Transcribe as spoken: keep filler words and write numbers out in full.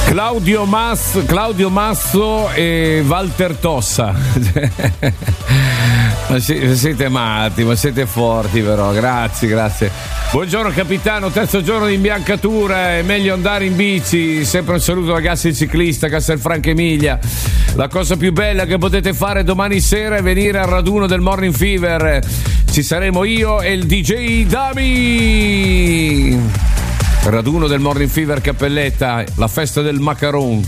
Claudio Masso, Claudio Masso e Walter Tossa. Ma siete matti, ma siete forti però, grazie, grazie. Buongiorno capitano, terzo giorno di imbiancatura, è meglio andare in bici, sempre un saluto da Gas il Ciclista, Castelfranco Emilia. La cosa più bella che potete fare domani sera è venire al raduno del Morning Fever, ci saremo io e il D J Dami. Raduno del Morning Fever Cappelletta, la festa del macaron.